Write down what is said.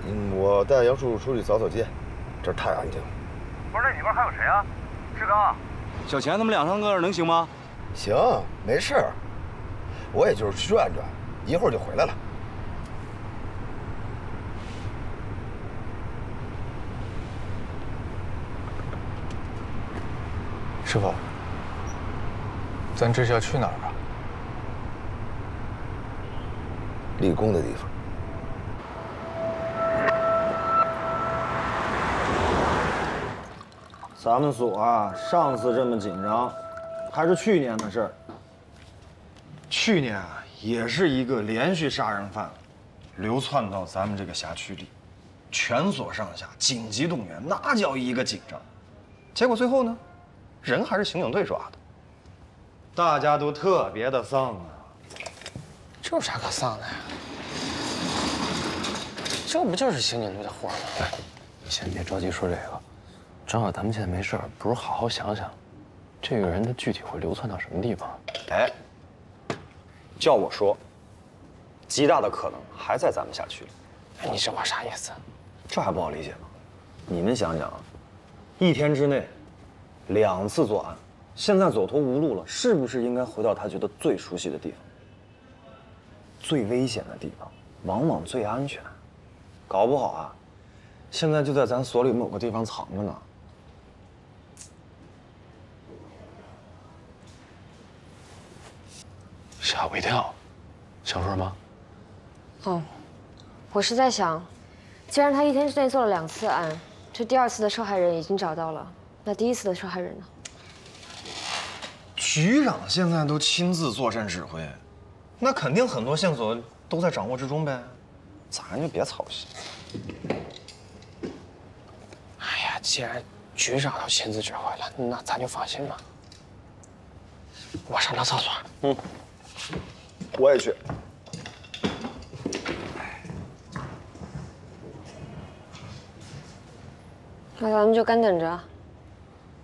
我带杨叔叔出去扫扫街，这儿太安静了。 不是，那里边还有谁啊？志刚、 小钱他们2、3个能行吗？ 行，没事儿。我也就是去转转，一会儿就回来了。 师傅，咱这是要去哪儿啊？ 立功的地方。 咱们所啊，上次这么紧张，还是去年的事儿。去年啊，也是一个连续杀人犯流窜到咱们这个辖区里，全所上下紧急动员，那叫一个紧张。结果最后呢，人还是刑警队抓的，大家都特别的丧啊。 这有啥可丧的呀？这不就是刑警队的活吗？ 哎，你先别着急说这个，正好咱们现在没事儿，不如好好想想，这个人他具体会流窜到什么地方？ 哎，叫我说，极大的可能还在咱们辖区里。 哎，你这话啥意思？ 这还不好理解吗？你们想想啊，1天之内2次作案，现在走投无路了，是不是应该回到他觉得最熟悉的地方？最危险的地方，往往最安全。搞不好啊，现在就在咱所里某个地方藏着呢。 吓我一跳，小说吗？ 哦，我是在想，既然他1天之内做了2次案，这第2次的受害人已经找到了，那第1次的受害人呢？ 局长现在都亲自坐镇指挥，那肯定很多线索都在掌握之中呗，咱就别操心。 哎呀，既然局长都亲自指挥了，那咱就放心吧。我上趟厕所。 嗯，我也去。 那咱们就干等着。